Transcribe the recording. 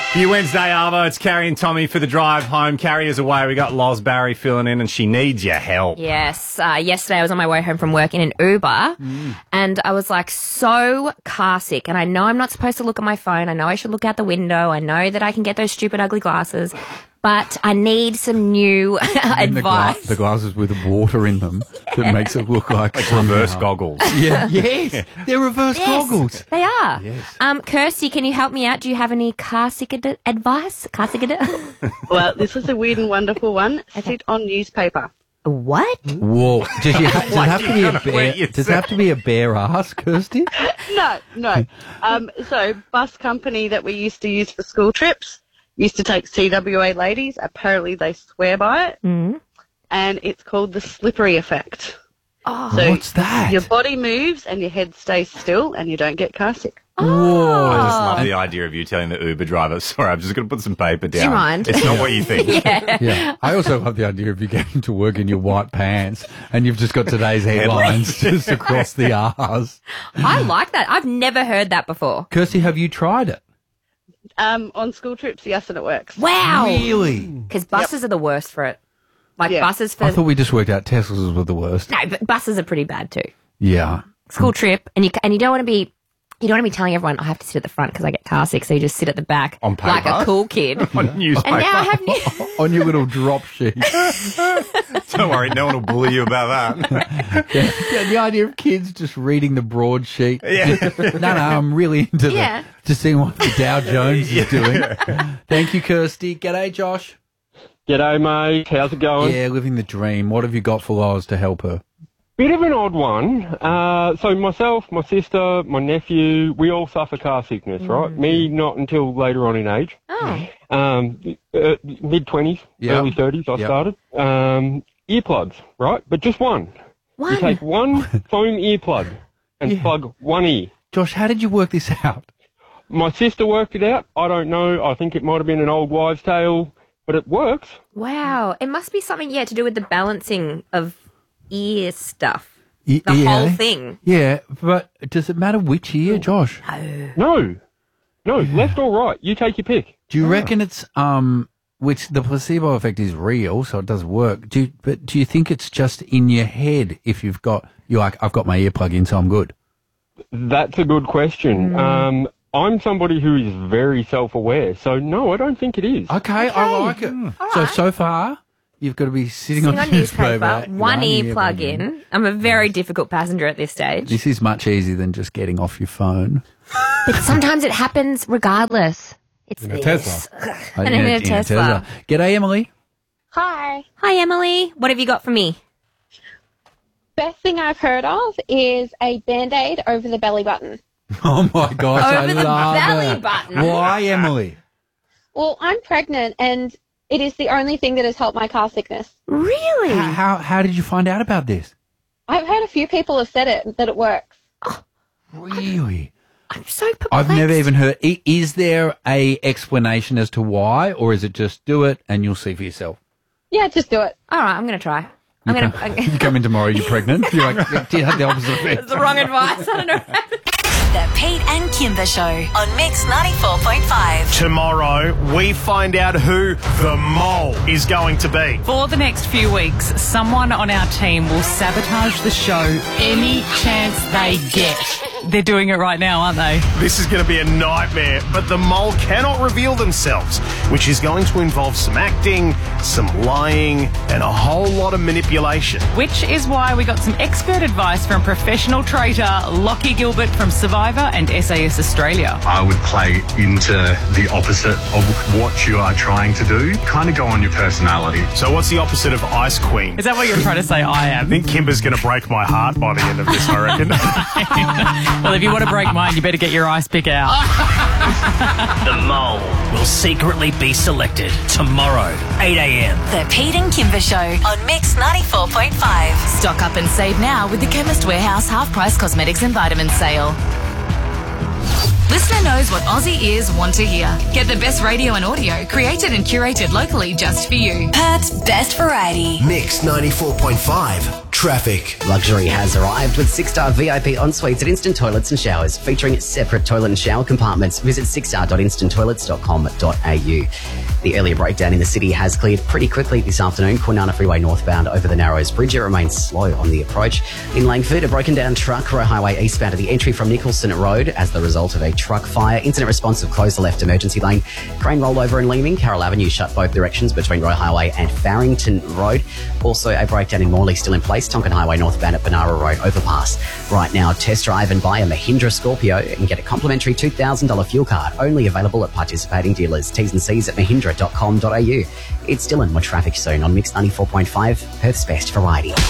You Wednesday, Arvo. It's Carrie and Tommy for the drive home. Carrie is away. We got Loz Barry filling in, and she needs your help. Yes. Yesterday I was on my way home from work in an Uber, and I was like so car sick. And I know I'm not supposed to look at my phone. I know I should look out the window. I know that I can get those stupid ugly glasses, but I need some new advice. The glasses with water in them that makes it look like reverse goggles. Yeah. Yes. They're reverse goggles. They are. Yes. Kirsty, can you help me out? Do you have any car sick advice? Car sick Well, this is a weird and wonderful one. Sit on newspaper. What? Whoa. Does it have to be a bear? Does it have to be a bare ass, Kirsty? No. So, bus company that we used to use for school trips used to take CWA ladies. Apparently, they swear by it. And it's called the slippery effect. Oh, so what's that? Your body moves and your head stays still and you don't get car sick. Whoa. I just love the idea of you telling the Uber driver, sorry, I'm just going to put some paper down. Do you mind? It's not what you think. Yeah. I also love the idea of you getting to work in your white pants and you've just got today's headlines just across the R's. I like that. I've never heard that before. Kirsty, have you tried it? On school trips, yes, and it works. Wow. Really? Because buses are the worst for it. Like buses for... I thought we just worked out Teslas were the worst. No, but buses are pretty bad too. Yeah. School trip, and you don't want to be... You don't want to be telling everyone, I have to sit at the front because I get car sick, so you just sit at the back On paper. like a cool kid. On newspaper. And now I have On your little drop sheet. Don't worry, no one will bully you about that. Yeah, the idea of kids just reading the broadsheet. Yeah. No, I'm really into to seeing what the Dow Jones is doing. Thank you, Kirsty. G'day, Josh. G'day, mate. How's it going? Yeah, living the dream. What have you got for Loz to help her? Bit of an odd one. So myself, my sister, my nephew, we all suffer car sickness, right? Me, not until later on in age. Oh. Mid-20s, early 30s, I started. Earplugs, right? But just one. You take one foam earplug and plug one ear. Josh, how did you work this out? My sister worked it out. I don't know. I think it might have been an old wives' tale, but it works. Wow. It must be something, to do with the balancing of ear stuff. The whole thing. Yeah, but does it matter which ear, Josh? No, left or right. You take your pick. Do you reckon it's which the placebo effect is real, so it does work? Do you think it's just in your head if you're like, I've got my earplug in, so I'm good? That's a good question. I'm somebody who is very self-aware, so no, I don't think it is. Okay. I like it. So far, you've got to be sitting on newspaper, one ear plug in. I'm a very difficult passenger at this stage. This is much easier than just getting off your phone. But sometimes it happens regardless. It's in a Tesla. And in a Tesla. G'day, Emily. Hi. Hi, Emily. What have you got for me? Best thing I've heard of is a Band-Aid over the belly button. Oh, my gosh, I Over the love belly it. button. Why, Emily? Well, I'm pregnant, and it is the only thing that has helped my car sickness. Really? How did you find out about this? I've heard a few people have said it, that it works. Really? I'm so perplexed. I've never even heard. Is there a explanation as to why, or is it just do it and you'll see for yourself? Yeah, just do it. All right, I'm going to try. You come in tomorrow, you're pregnant. You're like, do you have the opposite effect? That's the wrong advice. I don't know. The Pete and Kimber Show on Mix 94.5. Tomorrow, we find out who the mole is going to be. For the next few weeks, someone on our team will sabotage the show any chance they get. They're doing it right now, aren't they? This is going to be a nightmare, but the mole cannot reveal themselves, which is going to involve some acting, some lying, and a whole lot of manipulation. Which is why we got some expert advice from professional traitor Lockie Gilbert from Survivor and SAS Australia. I would play into the opposite of what you are trying to do. Kind of go on your personality. So what's the opposite of Ice Queen? Is that what you're trying to say I I am? think Kimber's going to break my heart by the end of this, I reckon. Well, if you want to break mine, you better get your ice pick out. The mole will secretly be selected tomorrow, 8 a.m. The Pete and Kimber Show on Mix 94.5. Stock up and save now with the Chemist Warehouse half-price cosmetics and vitamins sale. Listener knows what Aussie ears want to hear. Get the best radio and audio created and curated locally just for you. Perth's best variety. Mix 94.5. Traffic. Luxury has arrived with 6-star VIP en-suites at Instant Toilets and Showers, featuring separate toilet and shower compartments. Visit 6star.instanttoilets.com.au. The earlier breakdown in the city has cleared pretty quickly this afternoon. Kwinana Freeway northbound over the Narrows Bridge. It remains slow on the approach. In Langford, a broken down truck, Roe Highway eastbound to the entry from Nicholson Road as the result of a truck fire. Incident response have closed the left emergency lane. Crane rollover in Leeming. Carroll Avenue shut both directions between Roe Highway and Farrington Road. Also a breakdown in Morley still in place. Tonkin Highway northbound at Benara Road overpass. Right now, test drive and buy a Mahindra Scorpio and get a complimentary $2,000 fuel card. Only available at participating dealers. T's and C's at mahindra.com.au. It's Dylan with traffic soon on Mix 94.5, Perth's best variety.